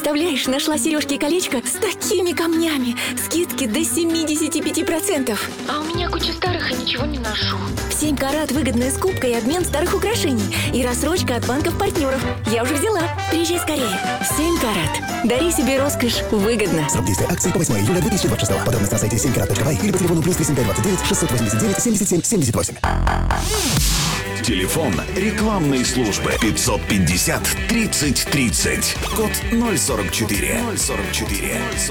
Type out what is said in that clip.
Представляешь, нашла сережки и колечко с такими камнями. Скидки до 75%. А у меня куча старых и ничего не ношу. 7 карат выгодная скупка и обмен старых украшений. И рассрочка от банков-партнеров. Я уже взяла. Приезжай скорее. 7 карат. Дари себе роскошь выгодно. Срок действия акции по 8 июля 2026. Подробности на сайте 7karat.by или по телефону +3 7529 689 77 78. Телефон рекламной службы 550 30 30. Код 044.